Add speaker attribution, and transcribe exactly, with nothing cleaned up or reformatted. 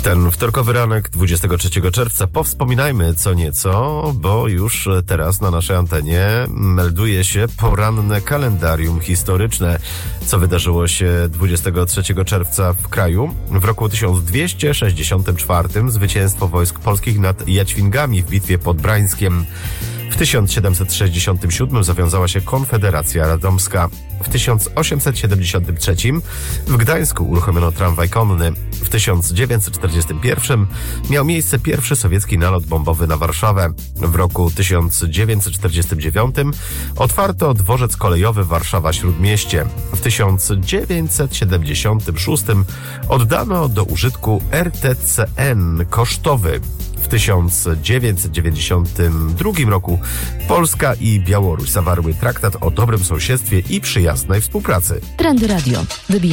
Speaker 1: W ten wtorkowy ranek dwudziestego trzeciego czerwca powspominajmy co nieco, bo już teraz na naszej antenie melduje się poranne kalendarium historyczne. Co wydarzyło się dwudziestego trzeciego czerwca w kraju? W roku tysiąc dwieście sześćdziesiątym czwartym zwycięstwo wojsk polskich nad Jaćwingami w bitwie pod Brańskiem. W tysiąc siedemset sześćdziesiątym siódmym zawiązała się Konfederacja Radomska. W tysiąc osiemset siedemdziesiątym trzecim w Gdańsku uruchomiono tramwaj konny. W tysiąc dziewięćset czterdziestym pierwszym miał miejsce pierwszy sowiecki nalot bombowy na Warszawę. W roku tysiąc dziewięćset czterdziestym dziewiątym otwarto dworzec kolejowy Warszawa-Śródmieście. W tysiąc dziewięćset siedemdziesiątym szóstym oddano do użytku R T C N kosztowy. W tysiąc dziewięćset dziewięćdziesiątym drugim roku Polska i Białoruś zawarły traktat o dobrym sąsiedztwie i przyjaznej współpracy.
Speaker 2: Trendy Radio. Wybij